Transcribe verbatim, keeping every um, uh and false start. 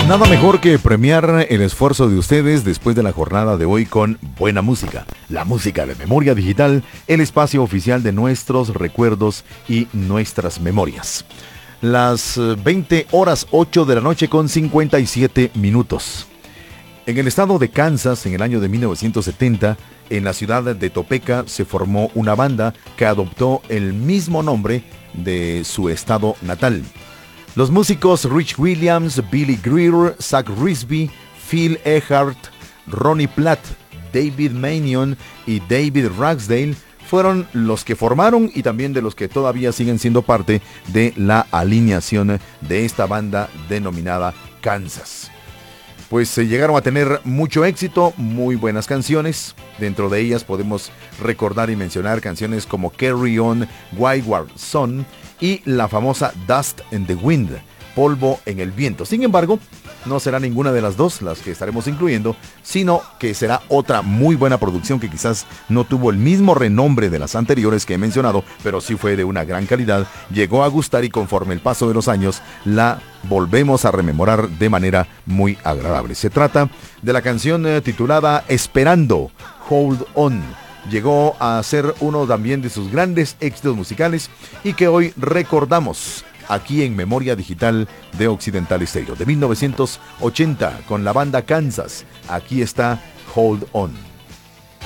Nada mejor que premiar el esfuerzo de ustedes después de la jornada de hoy con buena música. La música de Memoria Digital, el espacio oficial de nuestros recuerdos y nuestras memorias. Las veinte horas ocho de la noche con cincuenta y siete minutos. En el estado de Kansas, en el año de mil novecientos setenta, en la ciudad de Topeka, se formó una banda que adoptó el mismo nombre de su estado natal. Los músicos Rich Williams, Billy Greer, Zach Risby, Phil Earhart, Ronnie Platt, David Manion y David Ragsdale fueron los que formaron y también de los que todavía siguen siendo parte de la alineación de esta banda denominada Kansas. Pues se llegaron a tener mucho éxito, muy buenas canciones. Dentro de ellas podemos recordar y mencionar canciones como Carry On, Wayward Son y la famosa Dust in the Wind, Polvo en el Viento. Sin embargo, no será ninguna de las dos las que estaremos incluyendo, sino que será otra muy buena producción que quizás no tuvo el mismo renombre de las anteriores que he mencionado, pero sí fue de una gran calidad, llegó a gustar y conforme el paso de los años la volvemos a rememorar de manera muy agradable. Se trata de la canción eh, titulada Esperando, Hold On. Llegó a ser uno también de sus grandes éxitos musicales y que hoy recordamos aquí en Memoria Digital de Occidental Estéreo de mil novecientos ochenta con la banda Kansas. Aquí está Hold On.